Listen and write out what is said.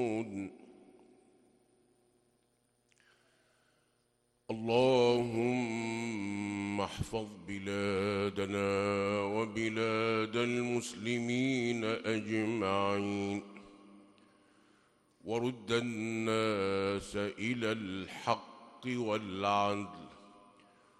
اللهم احفظ بلادنا وبلاد المسلمين أجمعين، ورد الناس إلى الحق والعدل،